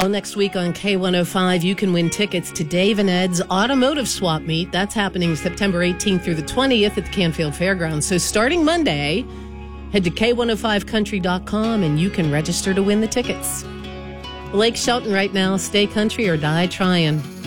All next week on K105, you can win tickets to Dave and Ed's Automotive Swap Meet. That's happening September 18th through the 20th at the Canfield Fairgrounds. So starting Monday, head to K105country.com and you can register to win the tickets. Blake Shelton right now, Stay Country or Die Trying.